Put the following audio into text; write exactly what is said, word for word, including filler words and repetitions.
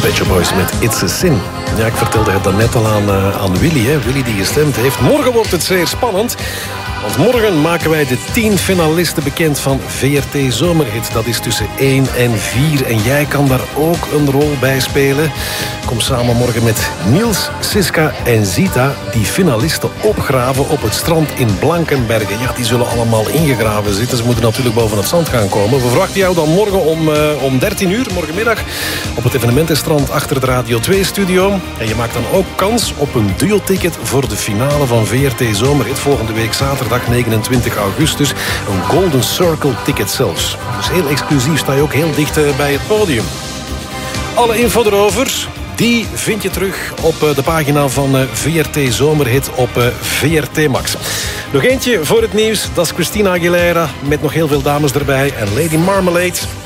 Pet Shop Boys met It's a Sin. Ja, ik vertelde het daarnet al aan, uh, aan Willy, hè. Willy die gestemd heeft. Morgen wordt het zeer spannend. Want morgen maken wij de tien finalisten bekend van V R T Zomerhit. Dat is tussen één en vier. En jij kan daar ook een rol bij spelen. Kom samen morgen met Niels, Siska en Zita die finalisten opgraven op het strand in Blankenbergen. Ja, die zullen allemaal ingegraven zitten. Ze moeten natuurlijk boven het zand gaan komen. We verwachten jou dan morgen om, uh, om dertien uur, morgenmiddag, op het evenementenstrand achter de Radio twee studio. En je maakt dan ook kans op een duo-ticket voor de finale van V R T Zomerhit volgende week zaterdag negenentwintig augustus. Een Golden Circle ticket zelfs. Dus heel exclusief, sta je ook heel dicht uh, bij het podium. Alle info erover, die vind je terug op de pagina van V R T Zomerhit op V R T Max. Nog eentje voor het nieuws, dat is Christina Aguilera met nog heel veel dames erbij en Lady Marmalade.